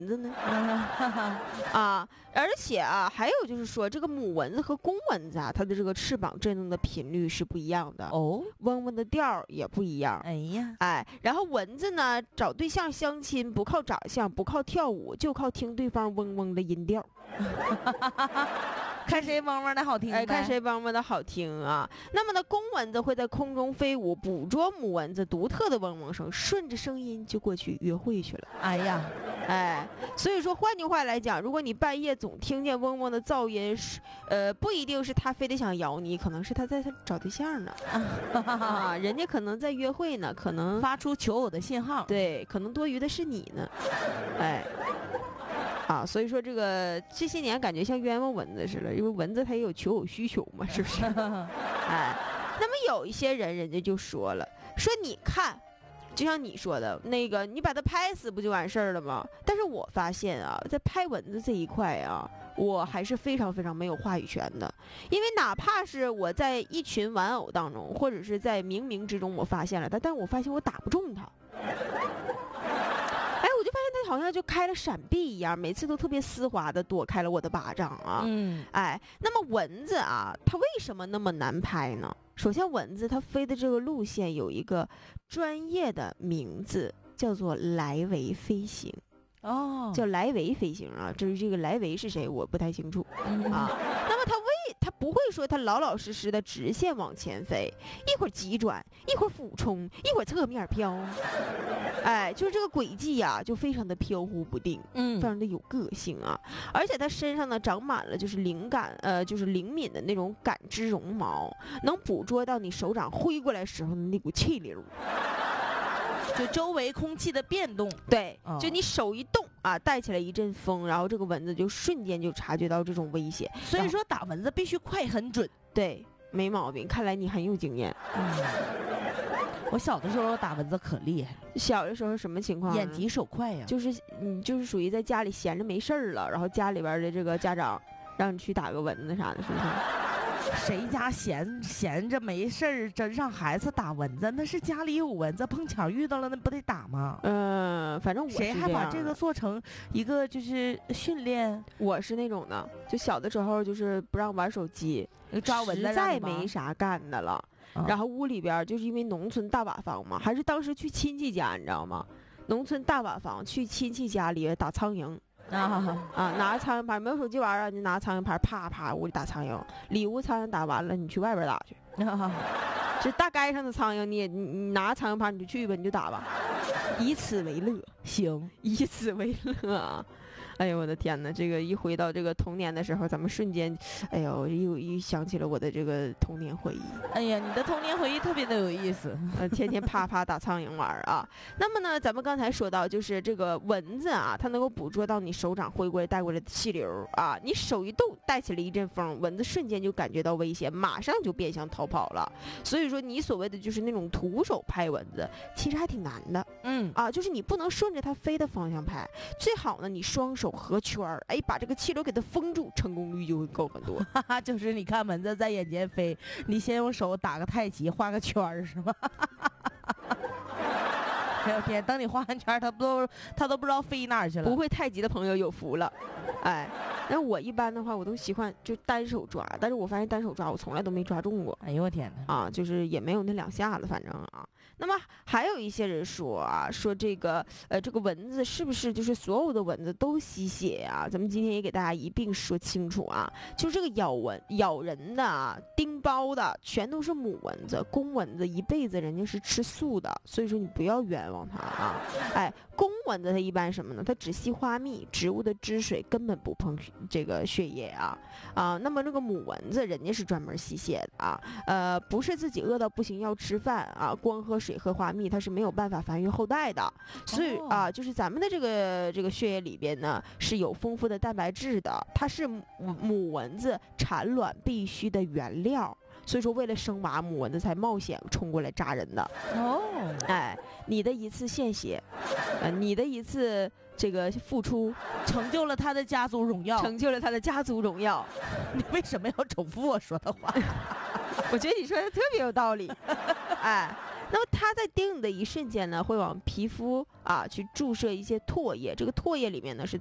子呢？啊，而且啊，还有就是说，这个母蚊子和公蚊子啊，它的这个翅膀振动的频率是不一样的哦， 嗡嗡的调儿也不一样。 哎呀， 哎，然后蚊子呢，找对象相亲不靠长相，不靠跳舞，就靠听对方嗡嗡的音调。 看谁嗡嗡的好听呗。 哎，看谁嗡嗡的好听啊。那么呢，公蚊子会在空中飞舞，捕捉母蚊子独特的嗡嗡声，顺着声音就过去约会去了。 哎呀， 哎，所以说换句话来讲，如果你半夜总听见嗡嗡的噪音，不一定是他非得想咬你，可能是他在找对象呢。啊，人家可能在约会呢，可能发出求偶的信号。 对，可能多余的是你呢。哎。啊，所以说这些年感觉像冤枉蚊子似的，因为蚊子它也有求偶需求嘛，是不是？哎，那么有一些人家就说了，说你看，就像你说的那个，你把它拍死不就完事儿了吗？但是我发现啊，在拍蚊子这一块啊，我还是非常非常没有话语权的，因为哪怕是我在一群玩偶当中，或者是在冥冥之中我发现了它，但我发现我打不中它。我就发现他好像就开了闪避一样，每次都特别丝滑的躲开了我的巴掌啊。哎，那么蚊子啊，它为什么那么难拍呢？首先，蚊子它飞的这个路线有一个专业的名字，叫做来回飞行。 哦， 叫来回飞行啊，至于这个来回是谁，我不太清楚啊。那么它不会说它老老实实的直线往前飞，一会儿急转，一会儿俯冲，一会儿侧面飘，哎，就是这个轨迹呀，就非常的飘忽不定，非常的有个性啊。而且它身上呢长满了就是就是灵敏的那种感知绒毛，能捕捉到你手掌挥过来时候的那股气流。 就周围空气的变动， 对，就你手一动啊，带起来一阵风，然后这个蚊子就瞬间就察觉到这种威胁。 所以说打蚊子必须快很准。 对，没毛病。看来你很有经验。 我小的时候打蚊子可厉害。 小的时候什么情况？ 眼疾手快呀。 就是你就是属于在家里闲着没事儿了，然后家里边的这个家长让你去打个蚊子啥的，是不是？ 谁家闲着没事儿，真让孩子打蚊子？那是家里有蚊子，碰巧遇到了，那不得打吗？ 反正我是谁还把这个做成一个就是训练？ 我是那种的，就小的时候就是不让玩手机， 抓蚊子实在没啥干的了。然后屋里边就是因为农村大瓦房嘛，还是当时去亲戚家，你知道吗？农村大瓦房去亲戚家里打苍蝇。拿着苍蝇拍，没有手机玩啊，你拿苍蝇拍，啪啪屋里打苍蝇，里屋苍蝇打完了，你去外边打去。这大街上的苍蝇，你拿苍蝇拍你就去吧，你就打吧，以此为乐。 行， 以此为乐啊。哎呦我的天哪！这个一回到这个童年的时候，咱们瞬间，哎呦，又想起了我的这个童年回忆。 哎呀，你的童年回忆特别的有意思。 天天啪啪打苍蝇玩啊。那么呢，咱们刚才说到，就是这个蚊子啊，它能够捕捉到你手掌挥过来带过来的气流啊，你手一动，带起了一阵风，蚊子瞬间就感觉到危险，马上就变向逃跑了。所以说，你所谓的就是那种徒手拍蚊子，其实还挺难的。就是你不能顺着它飞的方向拍，最好呢，你双手合圈儿，哎，把这个气流给它封住，成功率就会高很多。 就是你看蚊子在眼前飞，你先用手打个太极，画个圈儿，是吗？哎呦天！等你画完圈，他都不知道飞哪儿去了。 不会太极的朋友有福了，哎。那我一般的话，我都习惯就单手抓，但是我发现单手抓我从来都没抓中过。 哎呦我天哪！ 啊，就是也没有那2下子，反正啊。那么还有一些人说啊，说这个蚊子是不是就是所有的蚊子都吸血呀？咱们今天也给大家一并说清楚啊，就是这个咬人的、叮包的，全都是母蚊子，公蚊子一辈子人家是吃素的，所以说你不要冤枉它啊。哎，公蚊子它一般什么呢？它只吸花蜜，植物的汁水，根本不碰这个血液啊。那么这个母蚊子人家是专门吸血的啊，不是自己饿到不行要吃饭啊，光喝水喝花蜜它是没有办法繁育后代的。所以就是咱们的这个血液里边呢是有丰富的蛋白质的，它是母蚊子产卵必须的原料。所以说为了生娃，母蚊子才冒险冲过来扎人的。哎，你的一次献血，你的一次这个付出， 成就了他的家族荣耀， 成就了他的家族荣耀。 你为什么要重复我说的话？ 我觉得你说的特别有道理。哎， 那么它在叮的一瞬间呢，会往皮肤啊去注射一些唾液，这个唾液里面呢是